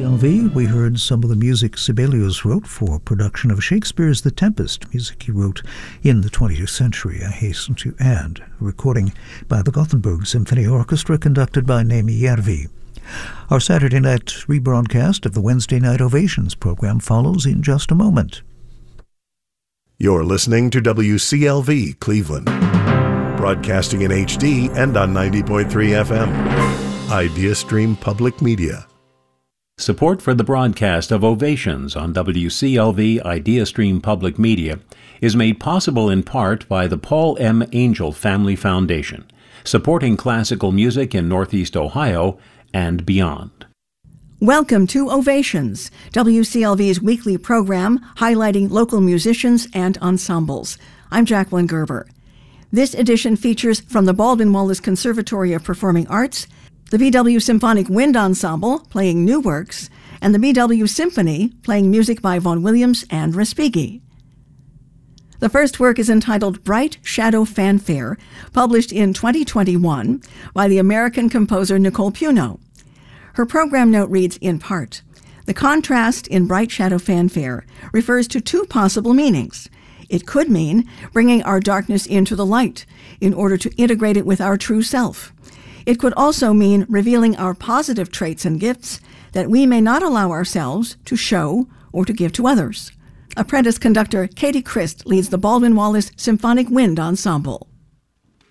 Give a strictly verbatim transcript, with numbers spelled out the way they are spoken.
L V, we heard some of the music Sibelius wrote for production of Shakespeare's The Tempest, music he wrote in the twentieth century, I hasten to add, a recording by the Gothenburg Symphony Orchestra conducted by Nemi Järvi. Our Saturday night rebroadcast of the Wednesday Night Ovations program follows in just a moment. You're listening to W C L V Cleveland, broadcasting in H D and on ninety point three F M. IdeaStream Public Media. Support for the broadcast of Ovations on W C L V IdeaStream Public Media is made possible in part by the Paul M. Angel Family Foundation, supporting classical music in Northeast Ohio and beyond. Welcome to Ovations, W C L V's weekly program highlighting local musicians and ensembles. I'm Jacqueline Gerber. This edition features from the Baldwin Wallace Conservatory of Performing Arts, the B W Symphonic Wind Ensemble playing new works, and the B W Symphony playing music by Vaughan Williams and Respighi. The first work is entitled Bright Shadow Fanfare, published in twenty twenty-one by the American composer Nicole Puno. Her program note reads in part, "The contrast in Bright Shadow Fanfare refers to two possible meanings. It could mean bringing our darkness into the light in order to integrate it with our true self. It could also mean revealing our positive traits and gifts that we may not allow ourselves to show or to give to others." Apprentice conductor Katie Christ leads the Baldwin Wallace Symphonic Wind Ensemble.